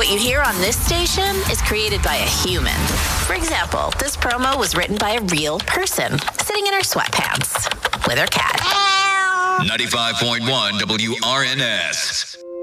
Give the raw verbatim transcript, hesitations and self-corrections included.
you hear on this station is created by a human. For example, this promo was written by a real person sitting in her sweatpants with her cat. ninety-five point one W R N S.